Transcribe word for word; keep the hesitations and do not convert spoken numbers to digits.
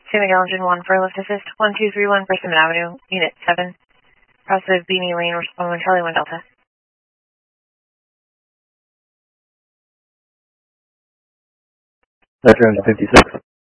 San Miguel Engine one for lift assist. one two three one Persimmon Avenue, Unit seven. Positive Beanie Lane, respond one Charlie one Delta. Veteran fifty-six.